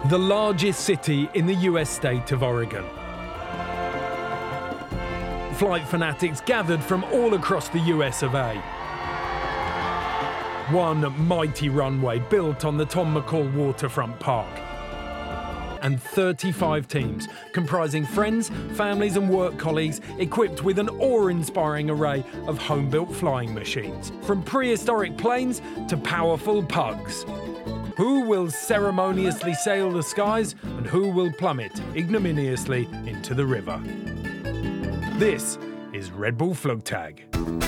the largest city in the US state of Oregon. Flight fanatics gathered from all across the US of A. One mighty runway built on the Tom McCall Waterfront Park. And 35 teams, comprising friends, families and work colleagues, equipped with an awe-inspiring array of home-built flying machines, from prehistoric planes to powerful pugs. Who will ceremoniously sail the skies and who will plummet ignominiously into the river? This is Red Bull Flugtag.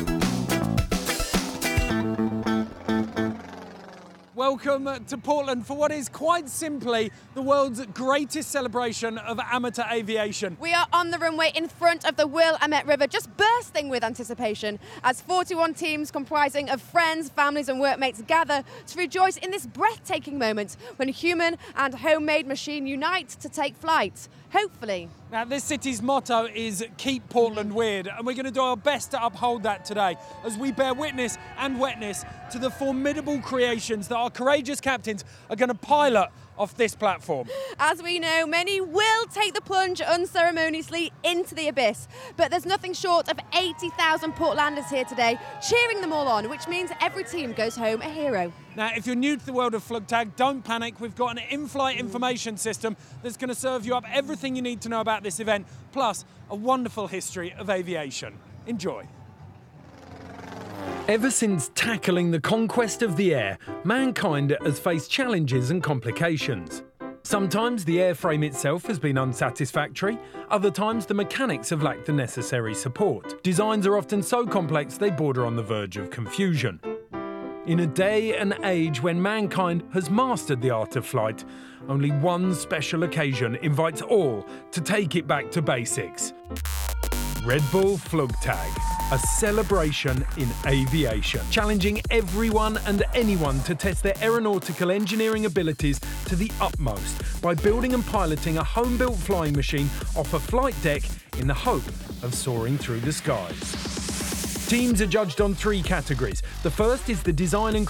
Welcome to Portland for what is quite simply the world's greatest celebration of amateur aviation. We are on the runway in front of the Willamette River, just bursting with anticipation as 41 teams comprising of friends, families and workmates gather to rejoice in this breathtaking moment when human and homemade machine unite to take flight, hopefully. Now, this city's motto is Keep Portland Weird, and we're going to do our best to uphold that today as we bear witness and wetness to the formidable creations that our courageous captains are going to pilot off this platform. As we know, many will take the plunge unceremoniously into the abyss, but there's nothing short of 80,000 Portlanders here today cheering them all on, which means every team goes home a hero. Now, if you're new to the world of Flugtag, don't panic. We've got an in-flight information system that's going to serve you up everything you need to know about this event, plus a wonderful history of aviation. Enjoy. Ever since tackling the conquest of the air, mankind has faced challenges and complications. Sometimes the airframe itself has been unsatisfactory, other times the mechanics have lacked the necessary support. Designs are often so complex they border on the verge of confusion. In a day and age when mankind has mastered the art of flight, only one special occasion invites all to take it back to basics. Red Bull Flugtag, a celebration in aviation, challenging everyone and anyone to test their aeronautical engineering abilities to the utmost by building and piloting a home-built flying machine off a flight deck in the hope of soaring through the skies. Teams are judged on 3 categories. The first is the design and